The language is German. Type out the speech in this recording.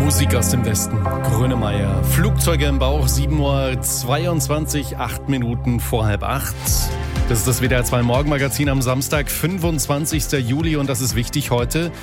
Musik aus dem Westen. Grönemeyer. Flugzeuge im Bauch, 7:22 Uhr, 8 Minuten vor halb 8. Das ist das WDR 2 Morgenmagazin am Samstag, 25. Juli und das ist wichtig heute.